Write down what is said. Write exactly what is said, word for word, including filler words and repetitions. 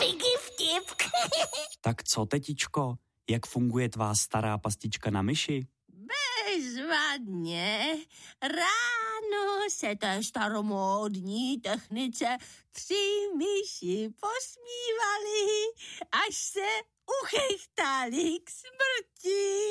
veliký vtip. Tak co, tetičko? Jak funguje tvá stará pastička na myši? Bezvadně. Ráno se té staromódní technice tři myši posmívali, až se uchechtali k smrti.